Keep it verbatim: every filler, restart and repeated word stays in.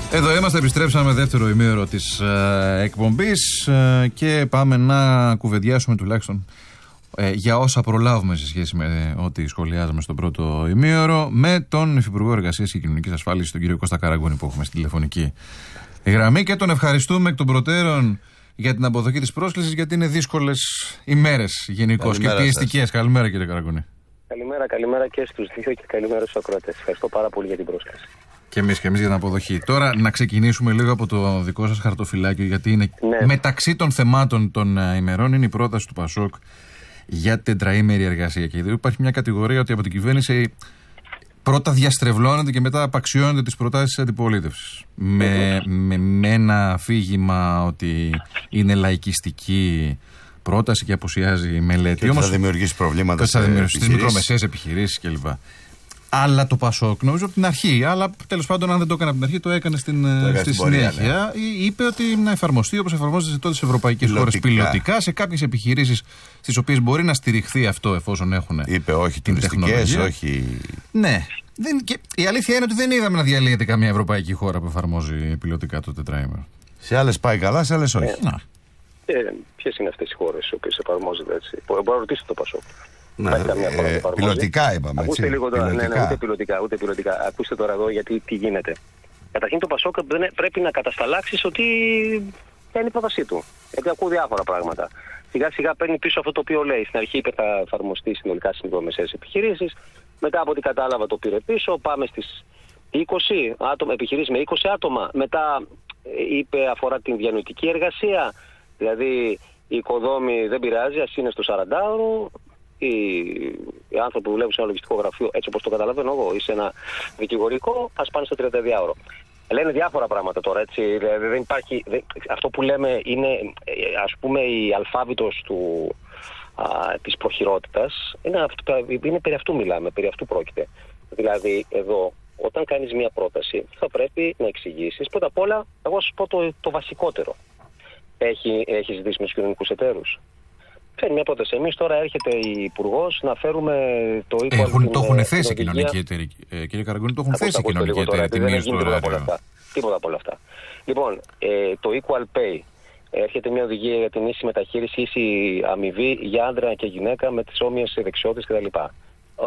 Εδώ είμαστε, επιστρέψαμε δεύτερο ημίωρο της ε, εκπομπής ε, και πάμε να κουβεντιάσουμε τουλάχιστον ε, για όσα προλάβουμε σε σχέση με ε, ό,τι σχολιάζαμε στον πρώτο ημίωρο με τον Υφυπουργό Εργασίας και Κοινωνικής Ασφάλισης, τον κύριο Κώστα Καραγκούνη, που έχουμε στη τηλεφωνική γραμμή και τον ευχαριστούμε εκ των προτέρων για την αποδοχή της πρόσκλησης, γιατί είναι δύσκολες ημέρες γενικώς και πιεστικές. Καλημέρα, κύριε Καραγκούνη. Καλημέρα, καλημέρα και στους δύο και καλημέρα στους ακροατές. Ευχαριστώ πάρα πολύ για την πρόσκληση. Και εμείς και εμείς για την αποδοχή. Τώρα να ξεκινήσουμε λίγο από το δικό σας χαρτοφυλάκιο, γιατί είναι ναι. μεταξύ των θεμάτων των ημερών είναι η πρόταση του ΠΑΣΟΚ για τετραήμερη εργασία. Και εδώ υπάρχει μια κατηγορία ότι από την κυβέρνηση πρώτα διαστρεβλώνεται και μετά απαξιώνεται τις προτάσεις της αντιπολίτευσης. Με, με, με ένα αφήγημα ότι είναι λαϊκιστική πρόταση και απουσιάζει η μελέτη. Και όμως θα δημιουργήσει προβλήματα στις μικρομεσαίες επιχειρήσεις κλπ. Αλλά το ΠΑΣΟΚ, νομίζω από την αρχή, αλλά τέλος πάντων, αν δεν το έκανε από την αρχή, το έκανε στην, το στη συνέχεια. Ναι. Είπε ότι να εφαρμοστεί όπως εφαρμόζεται σε τότε τις ευρωπαϊκές χώρες πιλωτικά σε κάποιες επιχειρήσεις στις οποίες μπορεί να στηριχθεί αυτό εφόσον έχουν. Είπε όχι τουριστικές, όχι. Ναι. Δεν, και η αλήθεια είναι ότι δεν είδαμε να διαλύεται καμία ευρωπαϊκή χώρα που εφαρμόζει πιλωτικά το τετραήμερο. Σε άλλες πάει καλά, σε άλλες όχι. Ε, να. Ε, ποιες είναι αυτές οι χώρες στις οποίες εφαρμόζεται έτσι? Μπορεί να ρωτήσετε το ΠΑΣΟΚ. Ναι, ε, πιλωτικά είπαμε. Ακούστε έτσι, λίγο τώρα, πιλωτικά. Ναι, ναι, ούτε πιλωτικά, ούτε πιλωτικά. Ακούστε τώρα εδώ γιατί τι γίνεται. Καταρχήν το ΠΑΣΟΚ πρέπει να κατασταλάξεις ότι είναι η πρότασή του. Γιατί ακούω διάφορα πράγματα. Σιγά σιγά παίρνει πίσω αυτό το οποίο λέει. Στην αρχή είπε θα εφαρμοστεί συνολικά στις μικρομεσαίες επιχειρήσεις. Μετά από ό,τι κατάλαβα το πήρε πίσω. Πάμε στις είκοσι άτομα, επιχειρήσεις με είκοσι άτομα. Μετά είπε αφορά την διανοητική εργασία. Δηλαδή οι οικοδόμοι δεν πειράζει, ας είναι στο σαραντάωρο. Οι, οι άνθρωποι που δουλεύουν σε ένα λογιστικό γραφείο, έτσι όπως το καταλαβαίνω εγώ, ή σε ένα δικηγορικό, ας πάνε στο τριανταδυάωρο. Λένε διάφορα πράγματα τώρα, έτσι. Δεν υπάρχει, δεν, αυτό που λέμε είναι, ας πούμε, η αλφάβητος του, α, της προχειρότητας. Είναι, είναι περί αυτού μιλάμε, περί αυτού πρόκειται. Δηλαδή, εδώ, όταν κάνεις μια πρόταση, θα πρέπει να εξηγήσεις. Πρώτα απ' όλα, εγώ θα σας πω το, το βασικότερο. Έχει, έχει ζητήσει με τους κοινωνικούς εταίρους. Φέρνει μια πρόταση. Εμείς τώρα έρχεται η Υπουργός να φέρουμε το equal. Έχουν, το έχουν θέσει οι κοινωνικοί εταίροι. Ε, κύριε Καραγκούνη, το έχουν θέσει οι κοινωνικοί εταίροι. Δεν γίνει τίποτα από όλα αυτά. Τίποτα από όλα αυτά. Λοιπόν, ε, το equal pay. Έρχεται μια οδηγία για την ίση μεταχείριση, ίση αμοιβή για άντρα και γυναίκα με τις όμοιες δεξιότητες κτλ.